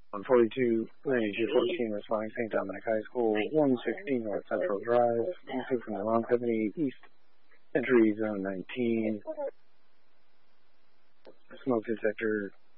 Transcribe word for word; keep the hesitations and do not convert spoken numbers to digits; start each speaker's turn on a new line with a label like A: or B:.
A: one forty-two, ninety-two fourteen, responding Saint Dominic High School, one sixteen North Central Drive, two from the one seventy East, entry zone nineteen, smoke detector